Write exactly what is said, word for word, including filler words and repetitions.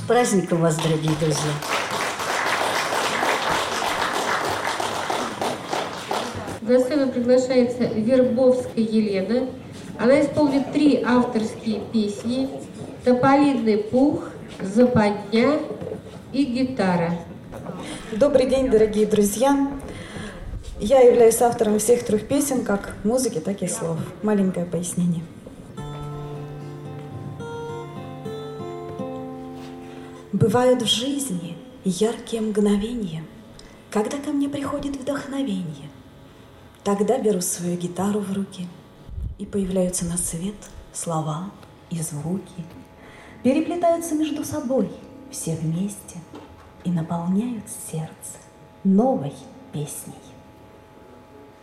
праздником вас, дорогие друзья! На сцену приглашается Вербовская Елена. Она исполнит три авторские песни: «Тополиный пух», «Западня» и «Гитара». Добрый день, дорогие друзья! Я являюсь автором всех трех песен, как музыки, так и слов. Маленькое пояснение. Бывают в жизни яркие мгновения, когда ко мне приходит вдохновение. Тогда беру свою гитару в руки, и появляются на свет слова и звуки. Переплетаются между собой все вместе и наполняют сердце новой песней.